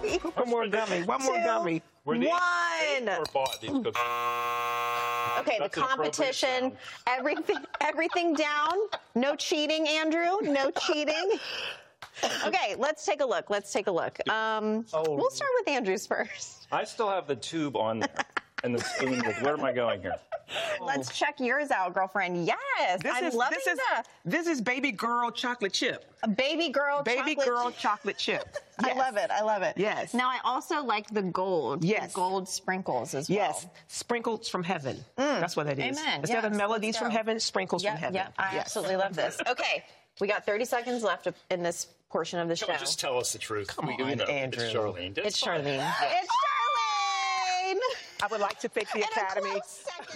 One more gummy. One more gummy. Were these One. or bought these cookies? Okay, That's the an appropriate competition, everything down. No cheating, Andrew. No cheating. Okay, let's take a look. We'll start with Andrew's first. I still have the tube on there and the spoon. Where am I going here? Let's check yours out, girlfriend. Yes, This is baby girl chocolate chip. a baby girl Chocolate chip. I love it. I love it. Yes. Now, I also like the gold. Yes. The gold sprinkles as well. Yes, sprinkles from heaven. That's what it is. Amen. Instead of Yes, melodies let's from go. heaven, sprinkles from heaven. Yeah, I absolutely love this. Okay, we got 30 seconds left in this portion of the show. Just tell us the truth. Come on, know, Andrew. It's Charlene. It's fine. Charlene. It's Charlene! I would like to thank the Academy.